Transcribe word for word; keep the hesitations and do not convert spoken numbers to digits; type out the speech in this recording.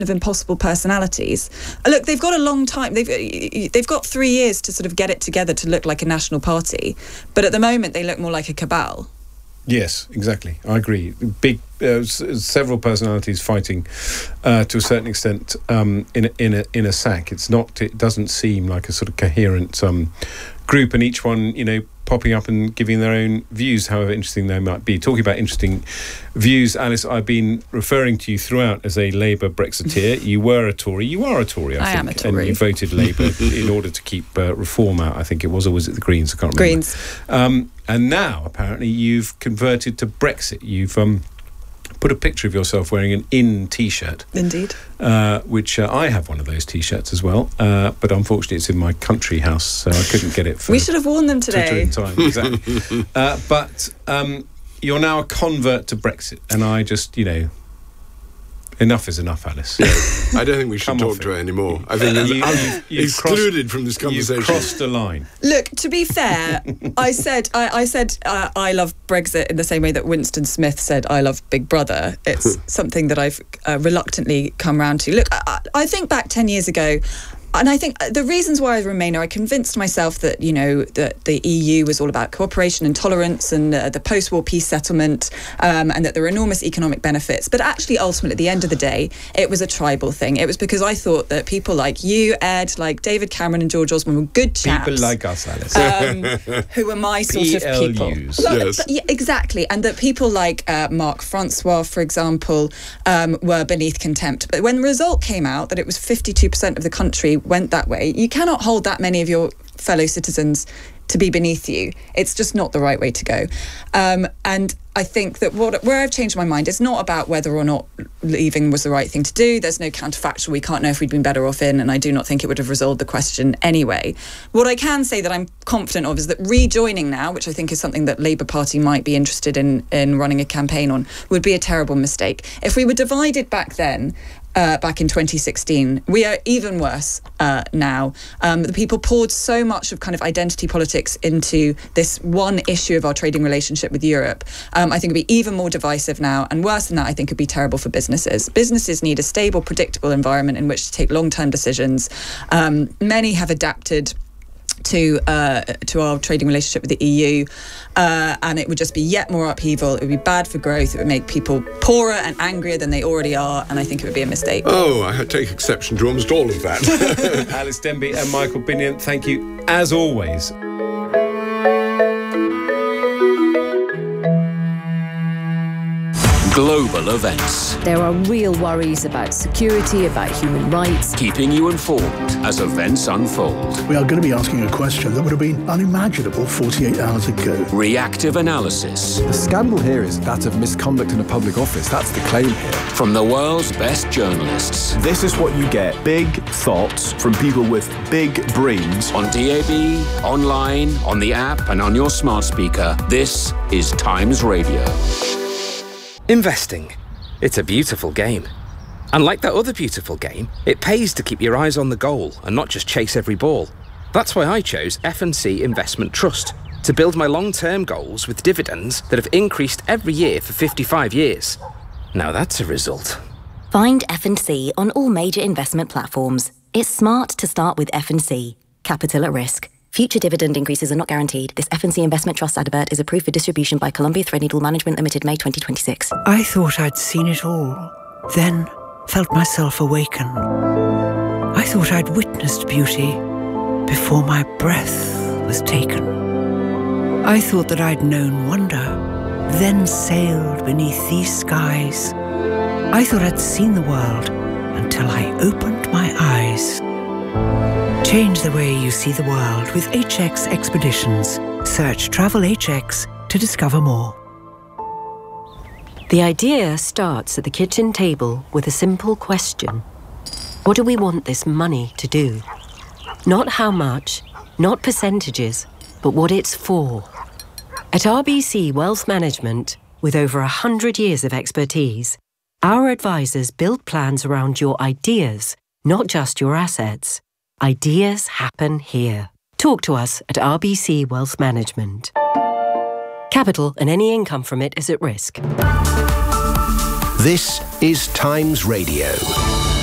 of impossible personalities. Look, they've got a long time. They've they've got three years to sort of get it together to look like a national party, but at the moment they look more like a cabal. Yes, exactly. I agree. Big, uh, s- several personalities fighting uh, to a certain extent um, in a, in a in a sack. It's not. It doesn't seem like a sort of coherent um, group, and each one, you know, popping up and giving their own views, however interesting they might be. Talking about interesting views, Alice, I've been referring to you throughout as a Labour Brexiteer. You were a Tory. You are a Tory, I, I think. am a Tory. And you voted Labour in order to keep uh, reform out, I think it was, or was it the Greens? I can't remember. Greens. Um, and now, apparently, you've converted to Brexit. You've um, put a picture of yourself wearing an In T-shirt. Indeed. Uh, which uh, I have one of those T-shirts as well, uh, but unfortunately it's in my country house, so I couldn't get it for We should have worn them today. Twitter in time. Exactly. uh, but um, you're now a convert to Brexit, and I just, you know, enough is enough, Alice. Yeah, I don't think we should Come talk off to it. her anymore. I think You- I'm you've- you've excluded crossed- from this You've conversation. crossed a line. Look, to be fair, I said I, I said uh, I love Brexit in the same way that Winston Smith said I love Big Brother. It's something that I've uh, reluctantly come round to. Look, I, I think back ten years ago, and I think the reasons why I remain are I convinced myself that, you know, that the E U was all about cooperation and tolerance and uh, the post-war peace settlement, um, and that there were enormous economic benefits. But actually, ultimately, at the end of the day, it was a tribal thing. It was because I thought that people like you, Ed, like David Cameron and George Osborne were good chaps. People like us, Alice. Um, who were my sort of people. P L Us. Well, Yes. but- yeah, exactly. And that people like uh, Marc Francois, for example, um, were beneath contempt. But when the result came out that it was fifty-two percent of the country went that way, you cannot hold that many of your fellow citizens to be beneath you. It's just not the right way to go. Um, and I think that what, where I've changed my mind is not about whether or not leaving was the right thing to do. There's no counterfactual. We can't know if we'd been better off in, and I do not think it would have resolved the question anyway. What I can say that I'm confident of is that rejoining now, which I think is something that Labour Party might be interested in, in running a campaign on, would be a terrible mistake. If we were divided back then, Uh, back in twenty sixteen. We are even worse uh, now. Um, the people poured so much of kind of identity politics into this one issue of our trading relationship with Europe. Um, I think it'd be even more divisive now, and worse than that, I think it'd be terrible for businesses. Businesses need a stable, predictable environment in which to take long-term decisions. Um, many have adapted to uh, to our trading relationship with the E U, uh, and it would just be yet more upheaval. It would be bad for growth. It would make people poorer and angrier than they already are, and I think it would be a mistake. Oh, I take exception to almost all of that. Alice Denby and Michael Binion, thank you as always. Global events, There are real worries about security, about human rights. keeping you informed as events unfold. We are going to be asking a question that would have been unimaginable forty-eight hours ago. Reactive analysis The scandal here is that of misconduct in a public office. That's the claim here. from the world's best journalists This is what you get. Big thoughts from people with big brains. on D A B, online, on the app, and on your smart speaker. This is Times Radio. Investing. It's a beautiful game. And like that other beautiful game, it pays to keep your eyes on the goal and not just chase every ball. That's why I chose F and C Investment Trust to build my long-term goals with dividends that have increased every year for fifty-five years. Now that's a result. Find F and C on all major investment platforms. It's smart to start with F and C. Capital at risk. Future dividend increases are not guaranteed. This F and C Investment Trust advert is approved for distribution by Columbia Threadneedle Management Limited, May twenty twenty-six. I thought I'd seen it all, then felt myself awaken. I thought I'd witnessed beauty before my breath was taken. I thought that I'd known wonder, then sailed beneath these skies. I thought I'd seen the world until I opened my eyes. Change the way you see the world with H X Expeditions. Search Travel H X to discover more. The idea starts at the kitchen table with a simple question. What do we want this money to do? Not how much, not percentages, but what it's for. At R B C Wealth Management, with over one hundred years of expertise, our advisors build plans around your ideas, not just your assets. Ideas happen here. Talk to us at R B C Wealth Management. Capital and any income from it is at risk. This is Times Radio.